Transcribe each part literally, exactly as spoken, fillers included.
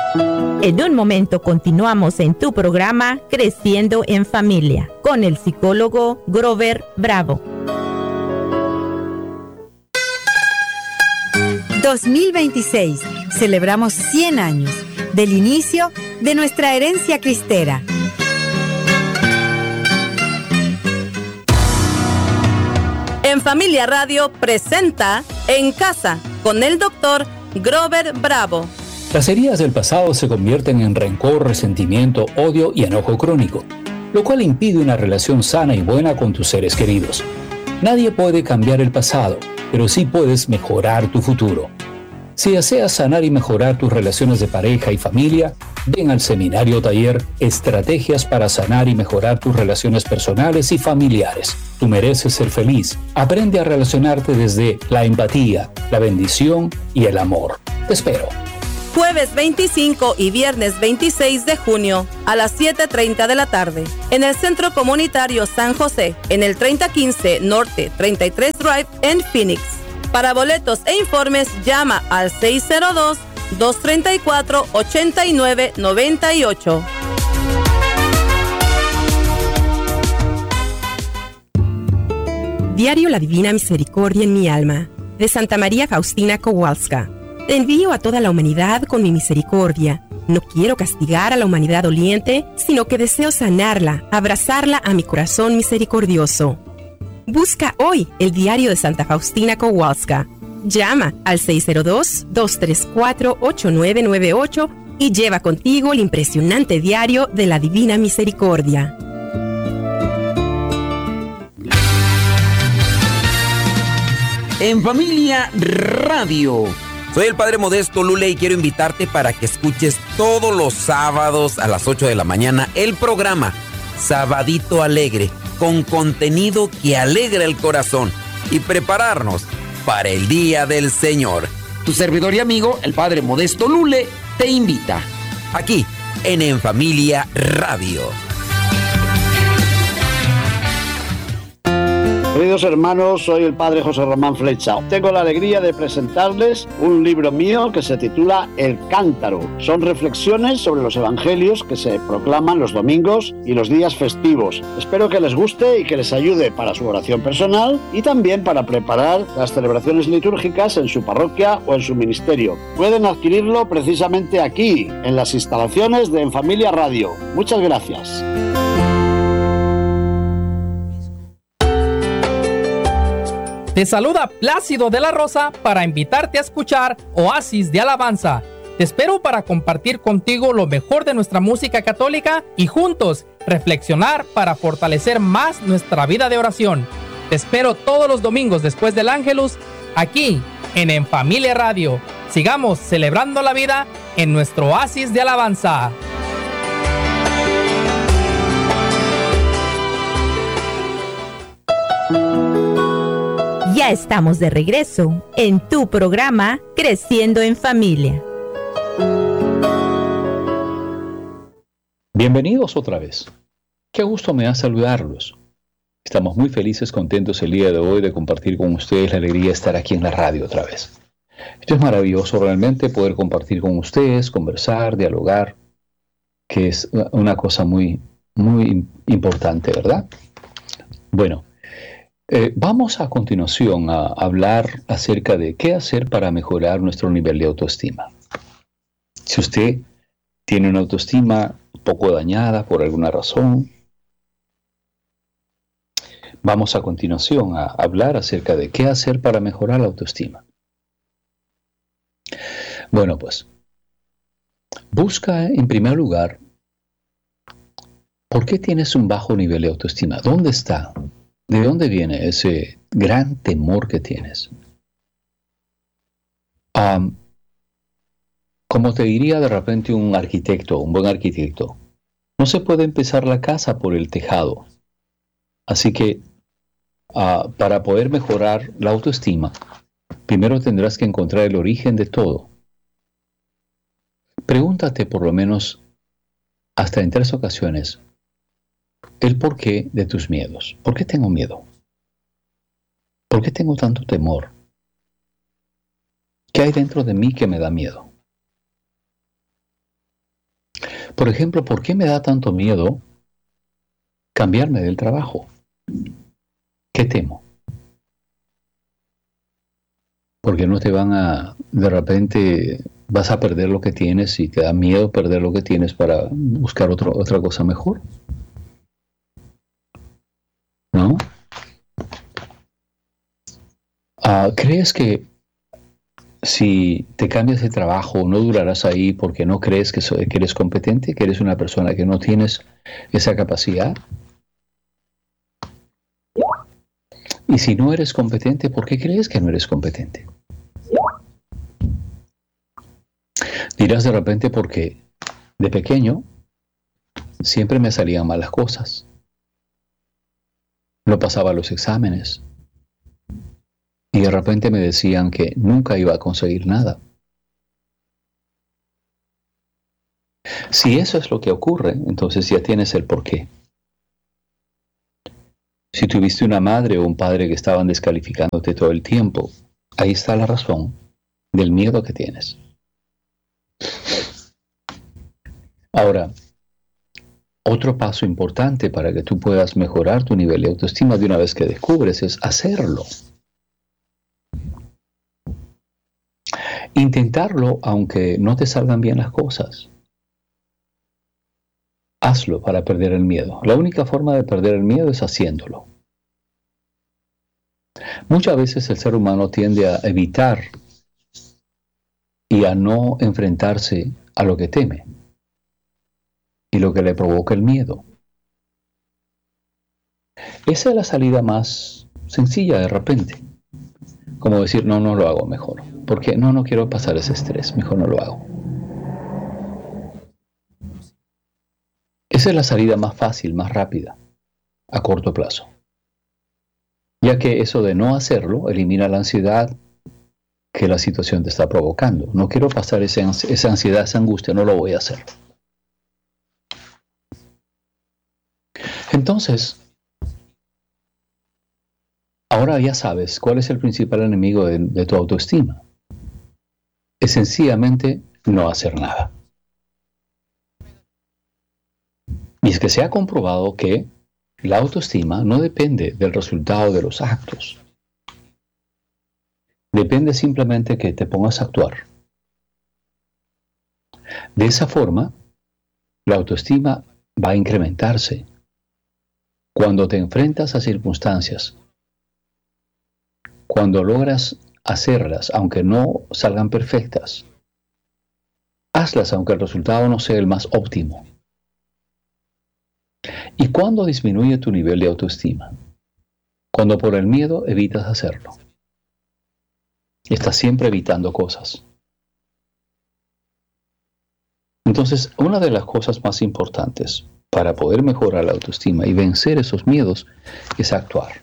En un momento continuamos en tu programa Creciendo en Familia con el psicólogo Grover Bravo. dos mil veintiséis. Celebramos cien años del inicio de nuestra herencia cristera. En Familia Radio presenta En Casa con el doctor Grover Bravo. Las heridas del pasado se convierten en rencor, resentimiento, odio y enojo crónico, lo cual impide una relación sana y buena con tus seres queridos. Nadie puede cambiar el pasado, pero sí puedes mejorar tu futuro. Si deseas sanar y mejorar tus relaciones de pareja y familia, ven al seminario taller Estrategias para sanar y mejorar tus relaciones personales y familiares. Tú mereces ser feliz. Aprende a relacionarte desde la empatía, la bendición y el amor. Te espero. Jueves veinticinco y viernes veintiséis de junio a las siete treinta de la tarde en el Centro Comunitario San José, en el treinta quince Norte treinta y tres Drive en Phoenix. Para boletos e informes llama al seis cero dos, dos tres cuatro, ocho nueve nueve ocho. Diario La Divina Misericordia en mi alma, de Santa María Faustina Kowalska. Te envío a toda la humanidad con mi misericordia. No quiero castigar a la humanidad doliente, sino que deseo sanarla, abrazarla a mi corazón misericordioso. Busca hoy el diario de Santa Faustina Kowalska. Llama al seis cero dos, dos tres cuatro, ocho nueve nueve ocho y lleva contigo el impresionante diario de la Divina Misericordia. En Familia Radio. Soy el Padre Modesto Lule y quiero invitarte para que escuches todos los sábados a las ocho de la mañana el programa Sabadito Alegre, con contenido que alegra el corazón y prepararnos para el Día del Señor. Tu servidor y amigo, el Padre Modesto Lule, te invita. Aquí, en En Familia Radio. Queridos hermanos, soy el Padre José Román Flecha. Tengo la alegría de presentarles un libro mío que se titula El Cántaro. Son reflexiones sobre los evangelios que se proclaman los domingos y los días festivos. Espero que les guste y que les ayude para su oración personal y también para preparar las celebraciones litúrgicas en su parroquia o en su ministerio. Pueden adquirirlo precisamente aquí, en las instalaciones de En Familia Radio. Muchas gracias. Te saluda Plácido de la Rosa para invitarte a escuchar Oasis de Alabanza. Te espero para compartir contigo lo mejor de nuestra música católica y juntos reflexionar para fortalecer más nuestra vida de oración. Te espero todos los domingos después del Ángelus, aquí en En Familia Radio. Sigamos celebrando la vida en nuestro Oasis de Alabanza. Ya estamos de regreso en tu programa Creciendo en Familia. Bienvenidos otra vez. Qué gusto me da saludarlos. Estamos muy felices, contentos el día de hoy de compartir con ustedes la alegría de estar aquí en la radio otra vez. Esto es maravilloso realmente, poder compartir con ustedes, conversar, dialogar, que es una cosa muy, muy importante, ¿verdad? Bueno, Eh, vamos a continuación a hablar acerca de qué hacer para mejorar nuestro nivel de autoestima. Si usted tiene una autoestima poco dañada por alguna razón, vamos a continuación a hablar acerca de qué hacer para mejorar la autoestima. Bueno, pues, busca en primer lugar, ¿por qué tienes un bajo nivel de autoestima? ¿Dónde está? ¿De dónde viene ese gran temor que tienes? Um, como te diría de repente un arquitecto, un buen arquitecto, no se puede empezar la casa por el tejado. Así que uh, para poder mejorar la autoestima, primero tendrás que encontrar el origen de todo. Pregúntate por lo menos hasta en tres ocasiones el porqué de tus miedos. ¿Por qué tengo miedo? ¿Por qué tengo tanto temor? ¿Qué hay dentro de mí que me da miedo? Por ejemplo, ¿por qué me da tanto miedo cambiarme del trabajo? ¿Qué temo? Porque no te van a, de repente, vas a perder lo que tienes y te da miedo perder lo que tienes para buscar otro, otra cosa mejor. ¿No? Uh, ¿Crees que si te cambias de trabajo no durarás ahí porque no crees que, so, que eres competente, que eres una persona que no tienes esa capacidad? Y si no eres competente, ¿por qué crees que no eres competente? Dirás de repente porque de pequeño siempre me salían mal las cosas. No pasaba los exámenes. Y de repente me decían que nunca iba a conseguir nada. Si eso es lo que ocurre, entonces ya tienes el porqué. Si tuviste una madre o un padre que estaban descalificándote todo el tiempo, ahí está la razón del miedo que tienes. Ahora, otro paso importante para que tú puedas mejorar tu nivel de autoestima de una vez que descubres es hacerlo. Intentarlo aunque no te salgan bien las cosas. Hazlo para perder el miedo. La única forma de perder el miedo es haciéndolo. Muchas veces el ser humano tiende a evitar y a no enfrentarse a lo que teme y lo que le provoca el miedo. Esa es la salida más sencilla de repente. Como decir, no, no lo hago mejor. Porque no, no quiero pasar ese estrés, mejor no lo hago. Esa es la salida más fácil, más rápida, a corto plazo. Ya que eso de no hacerlo elimina la ansiedad que la situación te está provocando. No quiero pasar ese, esa ansiedad, esa angustia, no lo voy a hacer. Entonces, ahora ya sabes cuál es el principal enemigo de, de tu autoestima. Es sencillamente no hacer nada. Y es que se ha comprobado que la autoestima no depende del resultado de los actos. Depende simplemente que te pongas a actuar. De esa forma, la autoestima va a incrementarse cuando te enfrentas a circunstancias, cuando logras hacerlas, aunque no salgan perfectas. Hazlas aunque el resultado no sea el más óptimo. ¿Y cuándo disminuye tu nivel de autoestima? Cuando por el miedo evitas hacerlo. Estás siempre evitando cosas. Entonces, una de las cosas más importantes para poder mejorar la autoestima y vencer esos miedos es actuar.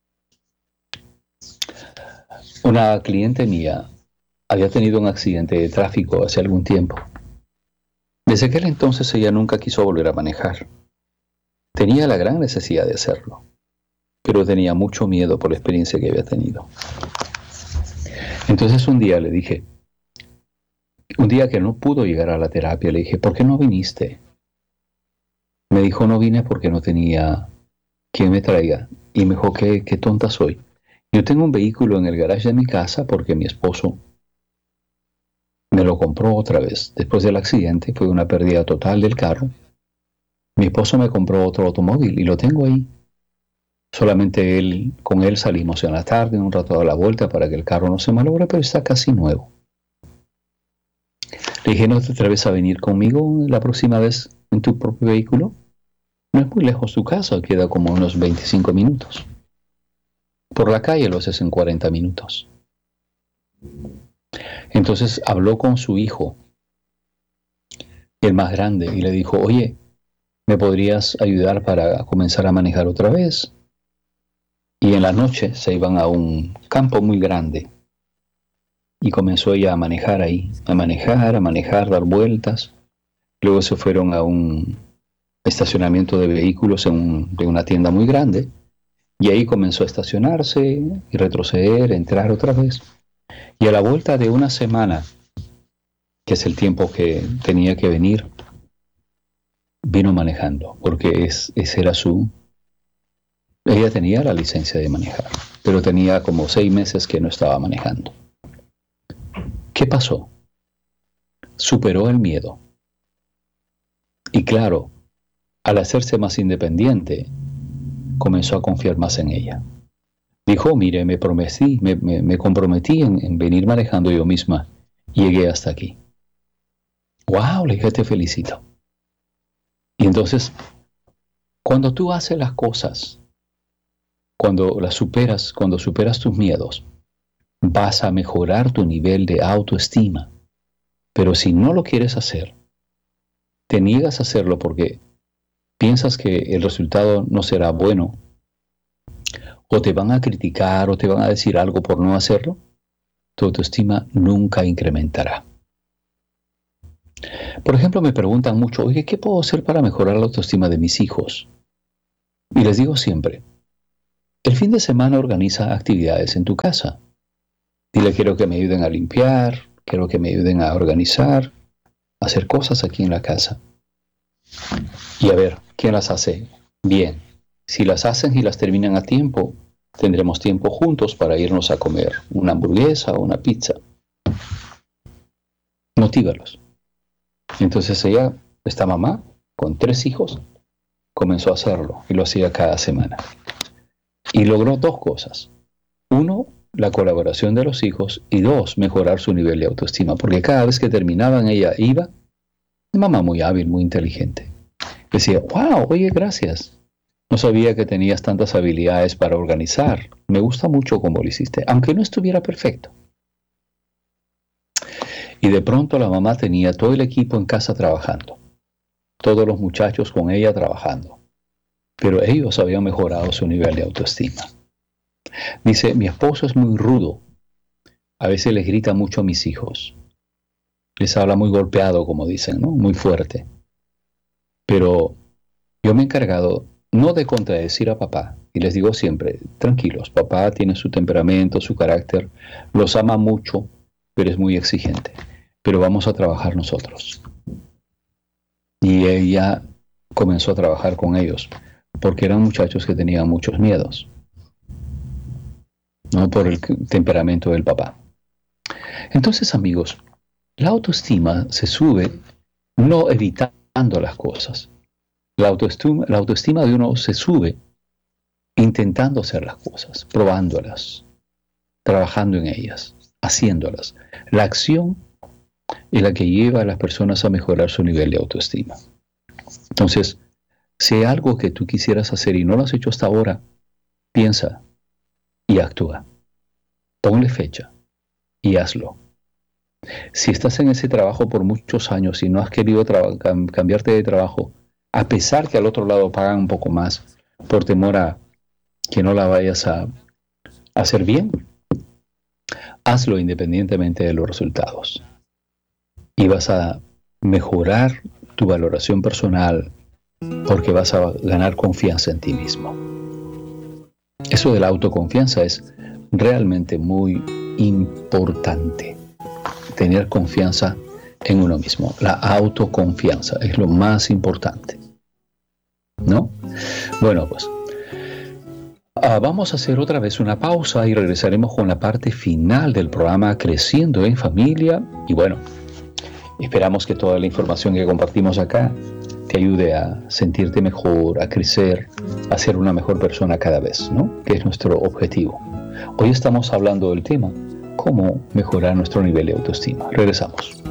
Una cliente mía había tenido un accidente de tráfico hace algún tiempo. Desde aquel entonces ella nunca quiso volver a manejar. Tenía la gran necesidad de hacerlo, pero tenía mucho miedo por la experiencia que había tenido. Entonces un día le dije, un día que no pudo llegar a la terapia, le dije, ¿por qué no viniste? Me dijo, no vine porque no tenía quien me traiga. Y me dijo, qué, qué tonta soy. Yo tengo un vehículo en el garaje de mi casa porque mi esposo me lo compró otra vez. Después del accidente fue una pérdida total del carro. Mi esposo me compró otro automóvil y lo tengo ahí. Solamente él, con él salimos en la tarde, un rato a la vuelta para que el carro no se malogre, pero está casi nuevo. Le dije, ¿no te atreves a venir conmigo la próxima vez en tu propio vehículo? No es muy lejos tu casa, queda como unos veinticinco minutos. Por la calle lo haces en cuarenta minutos. Entonces habló con su hijo, el más grande, y le dijo, oye, ¿me podrías ayudar para comenzar a manejar otra vez? Y en la noche se iban a un campo muy grande. Y comenzó ella a manejar ahí, a manejar, a manejar, dar vueltas. Luego se fueron a un estacionamiento de vehículos en un, de una tienda muy grande. Y ahí comenzó a estacionarse y retroceder, entrar otra vez. Y a la vuelta de una semana, que es el tiempo que tenía que venir, vino manejando, porque es, ese era su... Ella tenía la licencia de manejar, pero tenía como seis meses que no estaba manejando. ¿Qué pasó? Superó el miedo. Y claro, al hacerse más independiente, comenzó a confiar más en ella. Dijo, mire, me prometí, me, me, me comprometí en, en venir manejando yo misma y llegué hasta aquí. ¡Wow! Le dije, te felicito. Y entonces, cuando tú haces las cosas, cuando las superas, cuando superas tus miedos, vas a mejorar tu nivel de autoestima. Pero si no lo quieres hacer, te niegas a hacerlo porque piensas que el resultado no será bueno, o te van a criticar o te van a decir algo por no hacerlo, tu autoestima nunca incrementará. Por ejemplo, me preguntan mucho, oye, ¿qué puedo hacer para mejorar la autoestima de mis hijos? Y les digo siempre, el fin de semana organiza actividades en tu casa. Dile, quiero que me ayuden a limpiar, quiero que me ayuden a organizar, a hacer cosas aquí en la casa. Y a ver, ¿quién las hace? Bien. Si las hacen y las terminan a tiempo, tendremos tiempo juntos para irnos a comer una hamburguesa o una pizza. Motívalos. Entonces ella, esta mamá, con tres hijos, comenzó a hacerlo y lo hacía cada semana. Y logró dos cosas. Uno, la colaboración de los hijos, y dos, mejorar su nivel de autoestima, porque cada vez que terminaban ella iba, mamá muy hábil, muy inteligente. Decía, wow, oye, gracias. No sabía que tenías tantas habilidades para organizar. Me gusta mucho cómo lo hiciste, aunque no estuviera perfecto. Y de pronto la mamá tenía todo el equipo en casa trabajando. Todos los muchachos con ella trabajando. Pero ellos habían mejorado su nivel de autoestima. Dice, mi esposo es muy rudo. A veces les grita mucho a mis hijos. Les habla muy golpeado, como dicen, ¿no? Muy fuerte. Pero yo me he encargado no de contradecir a papá. Y les digo siempre, tranquilos, papá tiene su temperamento, su carácter. Los ama mucho, pero es muy exigente. Pero vamos a trabajar nosotros. Y ella comenzó a trabajar con ellos, porque eran muchachos que tenían muchos miedos, no por el temperamento del papá. Entonces, amigos, la autoestima se sube no evitando las cosas. La autoestima, la autoestima de uno se sube intentando hacer las cosas, probándolas, trabajando en ellas, haciéndolas. La acción es la que lleva a las personas a mejorar su nivel de autoestima. Entonces, si hay algo que tú quisieras hacer y no lo has hecho hasta ahora, piensa y actúa. Ponle fecha y hazlo. Si estás en ese trabajo por muchos años y no has querido tra- cam- cambiarte de trabajo, a pesar que al otro lado pagan un poco más, por temor a que no la vayas a, a hacer bien, hazlo independientemente de los resultados. Y vas a mejorar tu valoración personal porque vas a ganar confianza en ti mismo. Eso de la autoconfianza es realmente muy importante. Tener confianza en uno mismo. La autoconfianza es lo más importante, ¿no? Bueno, pues uh, vamos a hacer otra vez una pausa y regresaremos con la parte final del programa Creciendo en Familia. Y bueno, esperamos que toda la información que compartimos acá te ayude a sentirte mejor, a crecer, a ser una mejor persona cada vez, ¿no? Que es nuestro objetivo. Hoy estamos hablando del tema cómo mejorar nuestro nivel de autoestima. Regresamos.